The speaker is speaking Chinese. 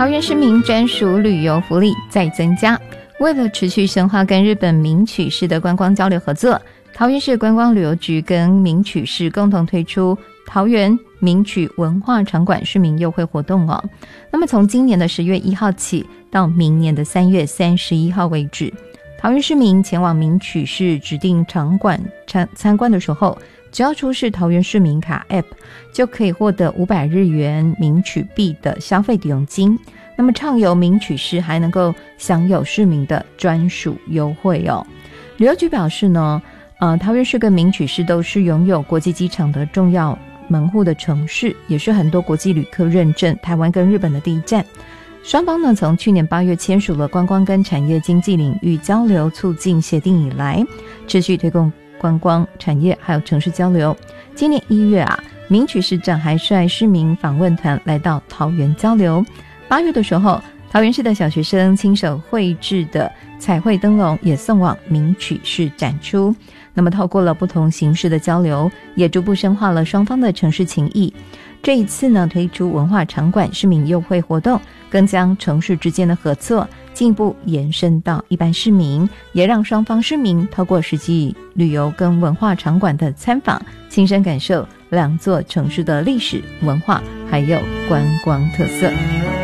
桃园市民专属旅游福利再增加。为了持续深化跟日本名曲市的观光交流合作，桃园市观光旅游局跟名曲市共同推出桃园名曲文化场馆市民优惠活动哦。那么从今年的10月1号起到明年的3月31号为止，桃园市民前往名曲市指定场馆参观的时候，只要出示桃园市民卡 App， 就可以获得500日元名曲币的消费抵用金。那么畅游名曲市还能够享有市民的专属优惠哦。旅游局表示呢，桃园市跟名曲市都是拥有国际机场的重要门户的城市，也是很多国际旅客认证台湾跟日本的第一站。双方呢，从去年8月签署了观光跟产业经济领域交流促进协定以来，持续推动观光产业还有城市交流。今年1月名曲市长还率市民访问团来到桃园交流。8月的时候，桃园市的小学生亲手绘制的彩绘灯笼也送往名曲市展出。那么透过了不同形式的交流，也逐步深化了双方的城市情谊。这一次呢，推出文化场馆市民优惠活动，更将城市之间的合作进一步延伸到一般市民，也让双方市民透过实际旅游跟文化场馆的参访，亲身感受两座城市的历史文化还有观光特色。